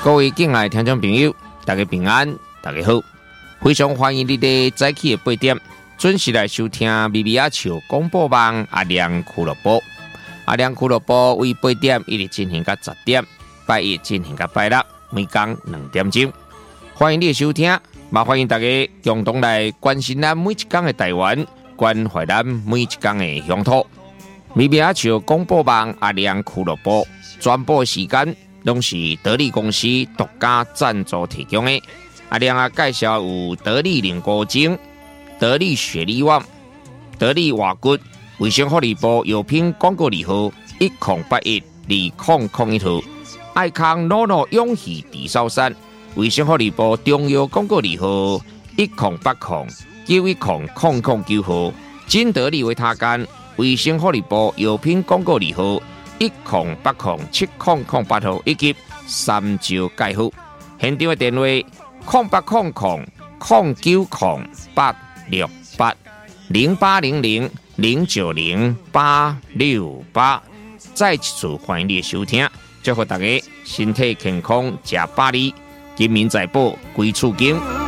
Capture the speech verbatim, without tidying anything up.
各位敬爱的听众朋友，大家平安，大家好，非常欢迎你哋早起的八点准时来收听咪咪阿笑广播网阿亮俱乐部。阿亮俱乐部为八点一直进行到十点，拜一进行到拜六，每天两点钟。欢迎你的收听，也欢迎大家共同来关心咱每一天的台湾，关怀咱每一天的乡土。咪咪阿笑广播网阿亮俱乐部转播时间。拢是得力公司独家赞助提供的。阿亮啊，介绍有得力凝固精、得力雪力旺、得力瓦骨、卫生福利部药品广告字号一零八一二零零一号，爱康诺诺永续地烧山，卫生福利部中药广告字号一零八零九一零零零九号，金得力维他干，卫生福利部药品广告字号。一零八零七零零八号以及三招介护，现场的电话零八零零零九零八六八零八零零零九零八六八。再一次欢迎你的收听，祝福大家身体健康，吃百里，金民财宝，归厝经。